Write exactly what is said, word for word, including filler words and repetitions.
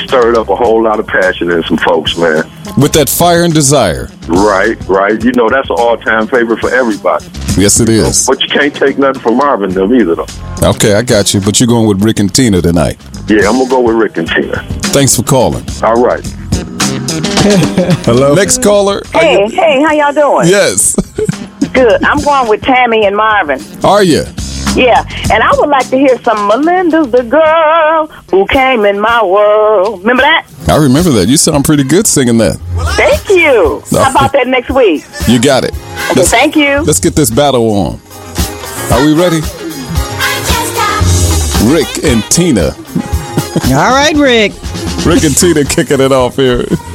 stirred up a whole lot of passion in some folks, man. With that fire and desire. Right, right. You know, that's an all-time favorite for everybody. Yes, it is. But you can't take nothing from Marvin, them either, though. Okay, I got you. But you're going with Rick and Tina tonight. Yeah, I'm going to go with Rick and Tina. Thanks for calling. All right. Hello. Next caller. Hey, hey, how y'all doing? Yes. Good. I'm going with Tammy and Marvin. Are you? Yeah, and I would like to hear some Melinda's the girl who came in my world. Remember that? I remember that. You sound pretty good singing that. Thank you. How about that next week? You got it. Okay, Let's, thank you. Let's get this battle on. Are we ready? Rick and Tina. All right, Rick. Rick and Tina kicking it off here.